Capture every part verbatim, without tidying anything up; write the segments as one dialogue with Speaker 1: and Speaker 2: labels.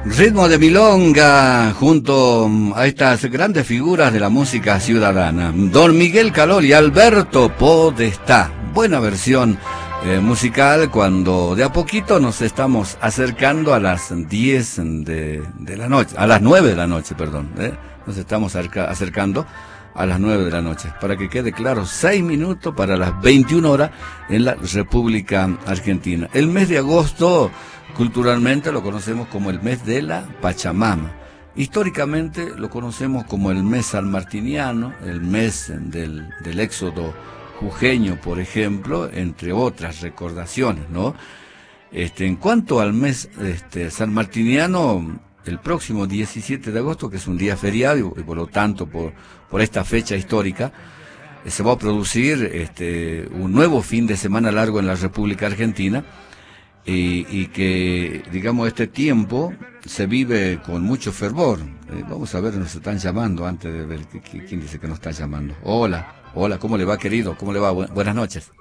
Speaker 1: Ritmo de milonga junto a estas grandes figuras de la música ciudadana. Don Miguel Calol y Alberto Podestá. Buena versión eh, musical cuando de a poquito nos estamos acercando a las diez de, de la noche, a las nueve de la noche, perdón. Eh, nos estamos acerca, acercando a las nueve de la noche. Para que quede claro, seis minutos para las veintiuna horas en la República Argentina. El mes de agosto, culturalmente lo conocemos como el mes de la Pachamama. Históricamente lo conocemos como el mes sanmartiniano, el mes del, del éxodo jujeño, por ejemplo, entre otras recordaciones, ¿no? Este, en cuanto al mes este, sanmartiniano, el próximo diecisiete de agosto, que es un día feriado y, y por lo tanto por, por esta fecha histórica, eh, se va a producir este, un nuevo fin de semana largo en la República Argentina. Y, y que, digamos, este tiempo se vive con mucho fervor. Eh, vamos a ver, nos están llamando antes de ver quién dice que nos está llamando. Hola, hola, ¿cómo le va, querido? ¿Cómo le va? Bu- buenas noches.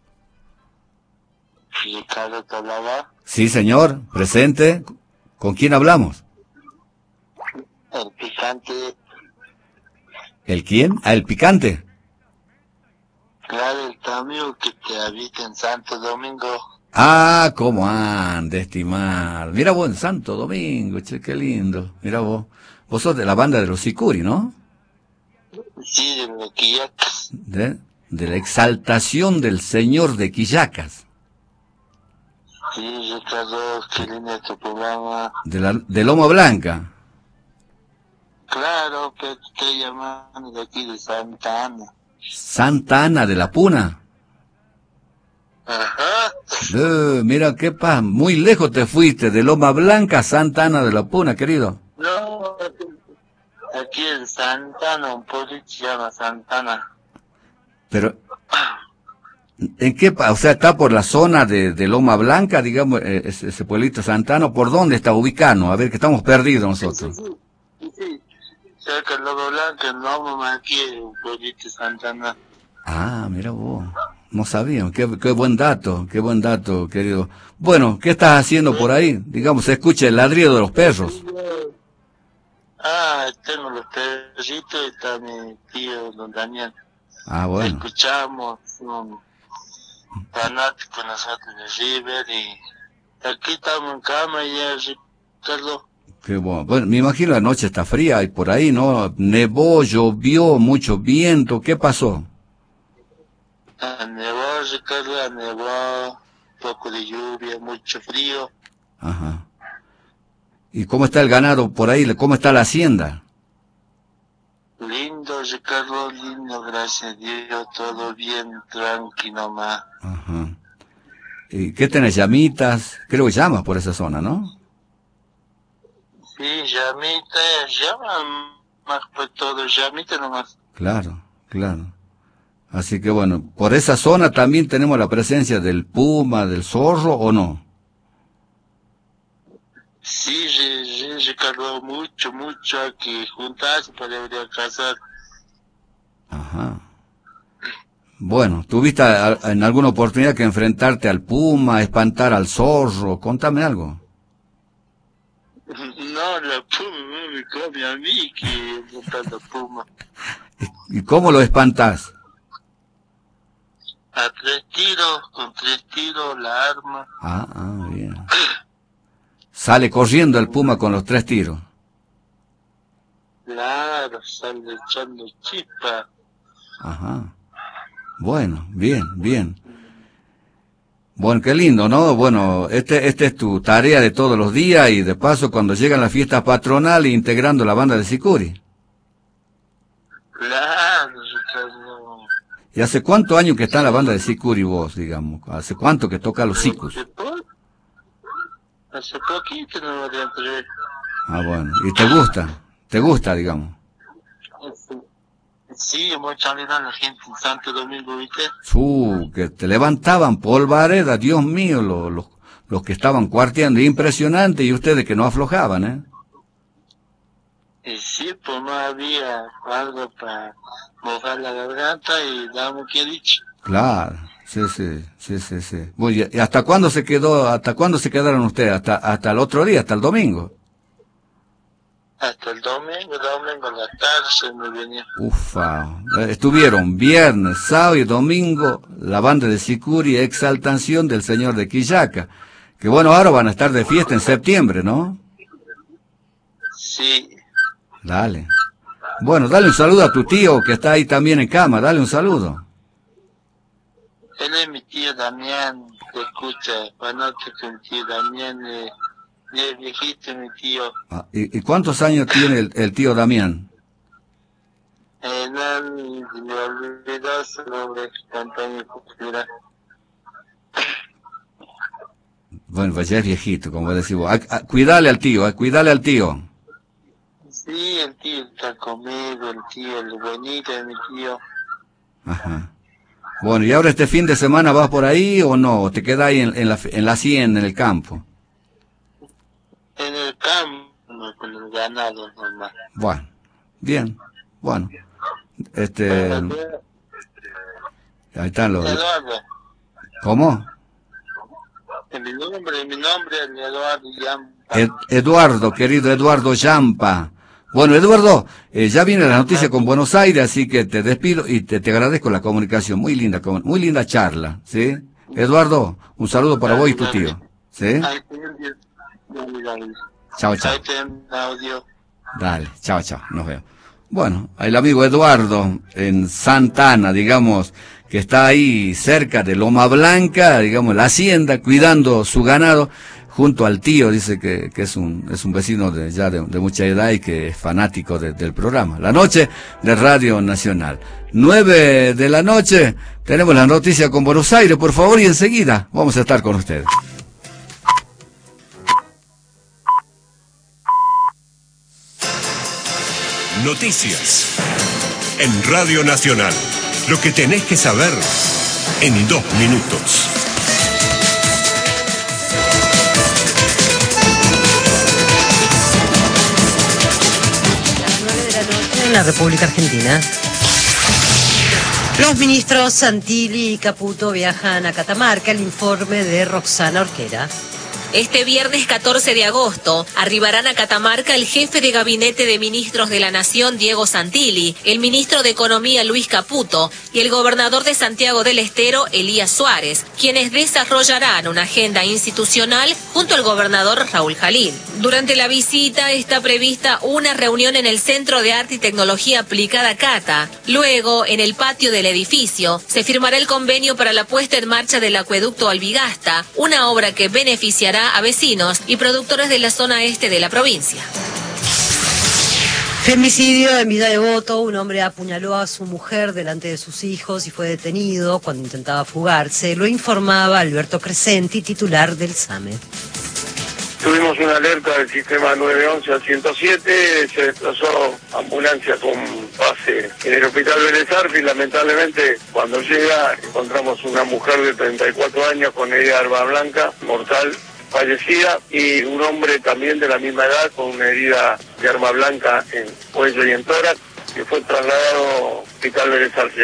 Speaker 2: Ricardo Tolaba,
Speaker 1: Sí, señor, presente. ¿Con quién hablamos?
Speaker 2: el picante,
Speaker 1: ¿El quién? Ah, el picante.
Speaker 2: claro, el cambio que te habita en Santo Domingo.
Speaker 1: Ah, ¿cómo anda, estimado? Mira vos en Santo Domingo, che, qué lindo. Mira vos. Vos sos de la banda de los Sicuri, ¿no?
Speaker 2: Sí, de Mequillacas.
Speaker 1: De, de la exaltación del señor de Quillacas.
Speaker 2: Sí, Ricardo, qué lindo tu programa.
Speaker 1: De, la, de Loma Blanca.
Speaker 2: Claro, que te estoy llamando de aquí de Santa Ana.
Speaker 1: Santa Ana de la Puna.
Speaker 2: Ajá.
Speaker 1: Eh, mira qué paz, muy lejos te fuiste, de Loma Blanca a Santa Ana de la Puna, querido.
Speaker 2: No, aquí en Santa Ana, un pueblo se llama Santa Ana.
Speaker 1: Pero, ¿en qué pa- o sea, está por la zona de, de Loma Blanca, digamos, eh, ese, ese pueblito santano? ¿Por dónde está ubicado? A ver, que estamos perdidos
Speaker 2: Sí,
Speaker 1: nosotros.
Speaker 2: sí, sí, sí. Cerca de Lobo Blanco, no, mamá, aquí en un pueblito de Santa Ana.
Speaker 1: Ah, mira vos, no sabíamos, qué, qué buen dato, qué buen dato, querido. Bueno, ¿qué estás haciendo por ahí? Digamos, se escucha el ladrido de los perros.
Speaker 2: Ah, tengo los perritos y está mi tío, don Daniel.
Speaker 1: Ah, bueno.
Speaker 2: Escuchamos, son fanáticos nosotros de River y aquí estamos en cama y ya, Ricardo.
Speaker 1: Qué bueno. Bueno, me imagino la noche está fría y por ahí, ¿no? Nevó, llovió, mucho viento, ¿qué pasó?
Speaker 2: Ah, nevó, Ricardo, ah, nevó, poco de lluvia, mucho frío.
Speaker 1: Ajá. ¿Y cómo está el ganado por ahí? ¿Cómo está la hacienda?
Speaker 2: Lindo, Ricardo, lindo, gracias a Dios, todo bien, tranquilo más.
Speaker 1: Ajá. ¿Y qué tenés, llamitas? Creo que llamas por esa zona, ¿no?
Speaker 2: Sí, llamita, llaman más por todo, llamita nomás.
Speaker 1: Claro, claro. Así que bueno, por esa zona también tenemos la presencia del puma, del zorro, ¿o no?
Speaker 2: Sí, Ri- Ri- Ricardo, mucho, mucho hay que juntarse para ir a cazar.
Speaker 1: Ajá. Bueno, ¿tuviste a- a- en alguna oportunidad que enfrentarte al puma, espantar al zorro? Contame algo.
Speaker 2: No, la puma no me come a mí que montar la puma.
Speaker 1: ¿Y cómo lo espantás?
Speaker 2: A tres tiros, con tres tiros, la arma.
Speaker 1: Ah, ah, bien. Sale corriendo el puma con los tres tiros.
Speaker 2: Claro, sale echando chispa.
Speaker 1: Ajá. Bueno, bien, bien. Bueno, qué lindo, ¿no? Bueno, este, este es tu tarea de todos los días y de paso cuando llegan las fiestas patronales integrando la banda de Sicuri.
Speaker 2: Claro, Ricardo.
Speaker 1: ¿Y hace cuántos años que está en la banda de Sicuri vos, digamos? ¿Hace cuánto que toca los sicus?
Speaker 2: Hace po- hace poquito no me entré.
Speaker 1: Ah, bueno. ¿Y te gusta? ¿Te gusta, digamos?
Speaker 2: Sí, mucha a la gente en Santo Domingo, ¿viste?
Speaker 1: Su, que te levantaban polvareda, Dios mío, los, los, los que estaban cuarteando, impresionante, y ustedes que no aflojaban, ¿eh?
Speaker 2: Y sí, pues no había algo para mojar la garganta y damos que dicho.
Speaker 1: Claro, sí, sí, sí, sí, sí. Muy bien. ¿Y hasta cuándo se quedó, hasta cuándo se quedaron ustedes? Hasta, hasta el otro día, hasta el domingo.
Speaker 2: hasta el domingo, domingo en la tarde se me venía.
Speaker 1: Ufa, estuvieron viernes, sábado y domingo la banda de Sicuri, Exaltación del Señor de Quillaca, que bueno, ahora van a estar de fiesta en septiembre, ¿no?
Speaker 2: Sí.
Speaker 1: Dale. Bueno, dale un saludo a tu tío que está ahí también en cama, dale un saludo.
Speaker 2: Él es mi tío Damián, te escucha, panoche con tío Damián, eh, es viejito mi tío.
Speaker 1: Ah, ¿y, ¿Y cuántos años tiene el, el tío Damián?
Speaker 2: Eh, no, me olvidó su nombre, cuántos años cumplirá.
Speaker 1: Bueno, pues ya es viejito, como decimos. A, a, cuidale al tío, a, cuidale al tío.
Speaker 2: Sí, el tío está conmigo, el tío, el bonito de mi tío.
Speaker 1: Ajá. Bueno, ¿y ahora este fin de semana vas por ahí o no? ¿O te quedas ahí en, en la en la hacienda, en el campo?
Speaker 2: En el campo, con el ganado nomás.
Speaker 1: Bueno, bien, bueno. Este... Ahí están los...
Speaker 2: Eduardo.
Speaker 1: ¿Cómo?
Speaker 2: Mi nombre, mi nombre es Eduardo Yampa.
Speaker 1: Ed, Eduardo, querido Eduardo Yampa. Bueno, Eduardo, eh, ya viene la noticia con Buenos Aires, así que te despido y te, te agradezco la comunicación. Muy linda, muy linda charla, ¿sí? Eduardo, un saludo para vos y tu tío, ¿sí? Chao, chao. Dale, chao, chao, nos vemos. Bueno, el amigo Eduardo en Santa Ana, digamos, que está ahí cerca de Loma Blanca, digamos, la hacienda, cuidando su ganado, junto al tío, dice que, que es un es un vecino de ya de, de mucha edad y que es fanático de, del programa. La noche de Radio Nacional. Nueve de la noche, tenemos la noticia con Buenos Aires, por favor, y enseguida vamos a estar con ustedes.
Speaker 3: Noticias en Radio Nacional. Lo que tenés que saber en dos minutos.
Speaker 4: Las nueve de la noche en la República Argentina. Los ministros Santilli y Caputo viajan a Catamarca. El informe de Roxana Orquera.
Speaker 5: Este viernes catorce de agosto arribarán a Catamarca el jefe de gabinete de ministros de la Nación, Diego Santilli, el ministro de Economía, Luis Caputo, y el gobernador de Santiago del Estero, Elías Suárez, quienes desarrollarán una agenda institucional junto al gobernador Raúl Jalil. Durante la visita está prevista una reunión en el Centro de Arte y Tecnología Aplicada Cata. Luego, en el patio del edificio, se firmará el convenio para la puesta en marcha del acueducto Albigasta, una obra que beneficiará a vecinos y productores de la zona este de la provincia.
Speaker 4: Femicidio en Villa Devoto. Un hombre apuñaló a su mujer delante de sus hijos y fue detenido cuando intentaba fugarse. Lo informaba Alberto Crescenti, titular del SAME.
Speaker 6: Tuvimos una alerta del sistema nueve once al ciento siete, se desplazó ambulancia con base en el hospital Vélez Arfi. Lamentablemente, cuando llega, encontramos una mujer de treinta y cuatro años con herida de arma blanca, mortal, fallecida, y un hombre también de la misma edad con una herida de arma blanca en cuello y en tórax, que fue trasladado al hospital Vélez Arfi.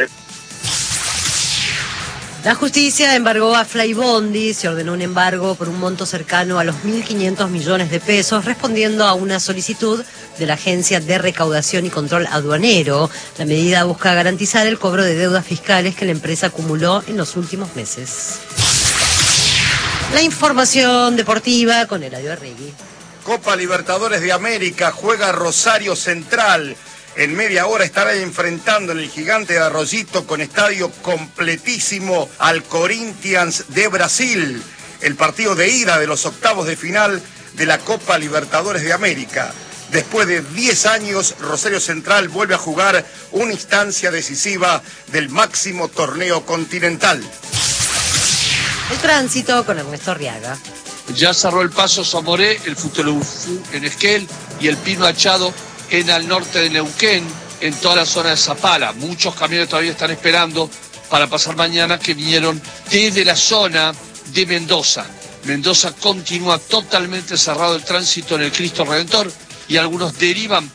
Speaker 4: La justicia embargó a Flybondi, se ordenó un embargo por un monto cercano a los mil quinientos millones de pesos, respondiendo a una solicitud de la Agencia de Recaudación y Control Aduanero. La medida busca garantizar el cobro de deudas fiscales que la empresa acumuló en los últimos meses. La información deportiva con Eladio Arregui.
Speaker 7: Copa Libertadores de América, juega Rosario Central. En media hora estará enfrentando en el Gigante de Arroyito con estadio completísimo al Corinthians de Brasil. El partido de ida de los octavos de final de la Copa Libertadores de América. Después de diez años, Rosario Central vuelve a jugar una instancia decisiva del máximo torneo continental.
Speaker 4: El tránsito con Ernesto Arriaga.
Speaker 8: Ya cerró el paso Zamoré, el Futelufú en Esquel y el Pino Achado en al norte de Neuquén, en toda la zona de Zapala. Muchos camiones todavía están esperando para pasar mañana, que vinieron desde la zona de Mendoza. Mendoza continúa totalmente cerrado el tránsito en el Cristo Redentor y algunos derivan